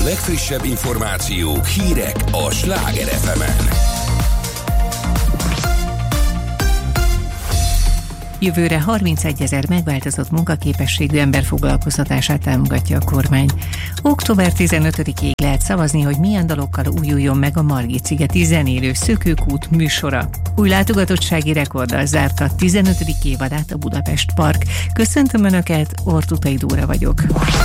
legfrissebb információk, hírek a Sláger FM-en. Jövőre 31 000 megváltozott munkaképességű ember foglalkoztatását támogatja a kormány. Október 15-ig lehet szavazni, hogy milyen dalokkal újuljon meg a Margit-szigeti zenélő Szökőkút műsora. Új látogatottsági rekorddal zárta a 15. évadát a Budapest Park. Köszöntöm Önöket, Ortutai Dóra vagyok.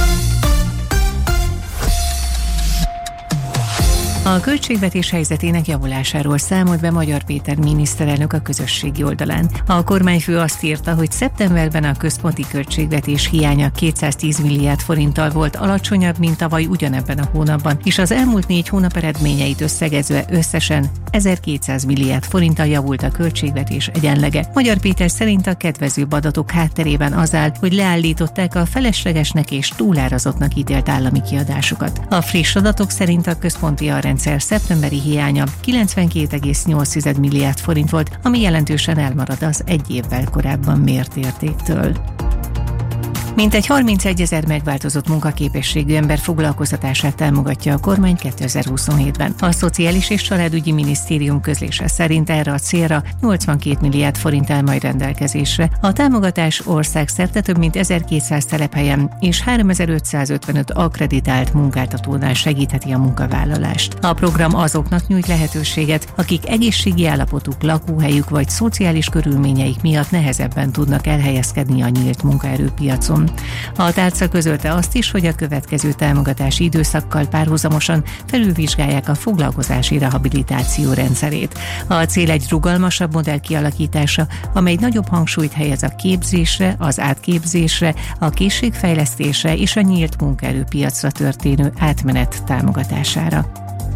A költségvetés helyzetének javulásáról számolt be Magyar Péter miniszterelnök a közösségi oldalán. A kormányfő azt írta, hogy szeptemberben a központi költségvetés hiánya 210 milliárd forinttal volt alacsonyabb, mint tavaly ugyanebben a hónapban, és az elmúlt 4 hónap eredményeit összegezve összesen 1200 milliárd forinttal javult a költségvetés egyenlege. Magyar Péter szerint a kedvezőbb adatok hátterében az áll, hogy leállították a feleslegesnek és túlárazottnak ítélt állami kiadásokat. A friss adatok szerint a központi rendszer szeptemberi hiánya 92,8 milliárd forint volt, ami jelentősen elmarad az egy évvel korábban mért értéktől. Mintegy 31 000 megváltozott munkaképességű ember foglalkoztatását támogatja a kormány 2027-ben. A Szociális és Családügyi Minisztérium közlése szerint erre a célra 82 milliárd forint áll majd rendelkezésre. A támogatás országszerte több mint 1200 telephelyen és 3555 akkreditált munkáltatónál segítheti a munkavállalást. A program azoknak nyújt lehetőséget, akik egészségi állapotuk, lakóhelyük vagy szociális körülményeik miatt nehezebben tudnak elhelyezkedni a nyílt munkaerőpiacon. A tárca közölte azt is, hogy a következő támogatási időszakkal párhuzamosan felülvizsgálják a foglalkozási rehabilitáció rendszerét. A cél egy rugalmasabb modell kialakítása, amely nagyobb hangsúlyt helyez a képzésre, az átképzésre, a készségfejlesztésre és a nyílt munkaerőpiacra történő átmenet támogatására.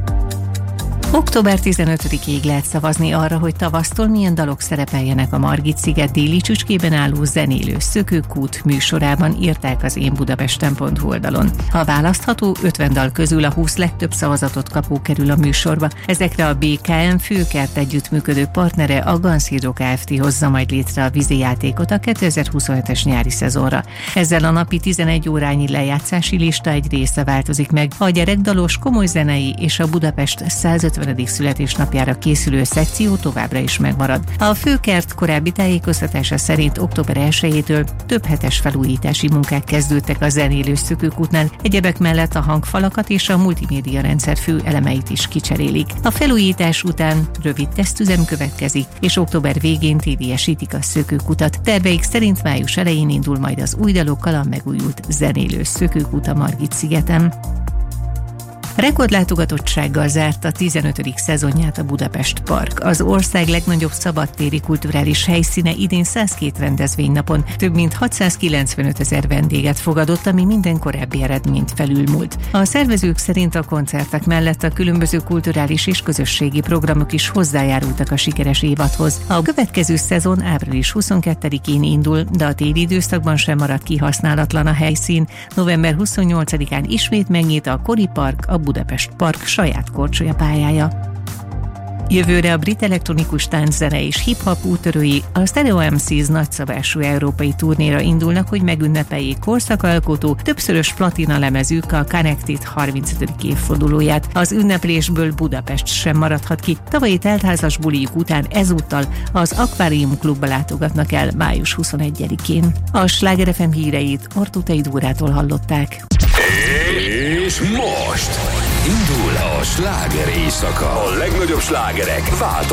Október 15-ig lehet szavazni arra, hogy tavasztól milyen dalok szerepeljenek a Margit-sziget déli csücskében álló zenélő Szökőkút műsorában, írták az énbudapesten.hu oldalon. A választható 50 dal közül a 20 legtöbb szavazatot kapó kerül a műsorba. Ezekre a BKM Főkert együttműködő partnere, a Ganszíró Kft. Hozza majd létre a vízijátékot a 2027-es nyári szezonra. Ezzel a napi 11 órányi lejátszási lista egy része változik meg. A gyerekdalos, komoly zenei és a Budapest 150. születésnapjára készülő szekció továbbra is megmarad. A Főkert korábbi tájékoztatása szerint október 1-től több hetes felújítási munkák kezdődtek a zenélő Szökőkútnál, egyebek mellett a hangfalakat és a multimédia rendszer fő elemeit is kicserélik. A felújítás után rövid tesztüzem következik, és október végén tédiesítik a Szökőkutat. Terveik szerint május elején indul majd az új dalokkal a megújult zenélő Szökőkút a Margit-szigeten. Rekordlátogatottsággal zárt a 15. szezonját a Budapest Park. Az ország legnagyobb szabadtéri kulturális helyszíne idén 102 rendezvénynapon több mint 695 000 vendéget fogadott, ami minden korábbi eredményt felülmúlt. A szervezők szerint a koncertek mellett a különböző kulturális és közösségi programok is hozzájárultak a sikeres évadhoz. A következő szezon április 22-én indul, de a téli időszakban sem marad kihasználatlan a helyszín. November 28-án ismét megnyit a Kori Park, a Budapest Park saját korcsolyapályája. Jövőre a brit elektronikus tánczene és hip-hop úttörői a Stereo MCs nagyszabású európai turnéra indulnak, hogy megünnepeljék korszakalkotó, többszörös platina lemezük a Connected 35. évfordulóját. Az ünneplésből Budapest sem maradhat ki. Tavalyi teltházas bulijuk után ezúttal az Akvárium Klubba látogatnak el május 21-én. A Sláger FM híreit Ortutai Dórától hallották. És most indul a sláger éjszaka. A legnagyobb slágerek változnak.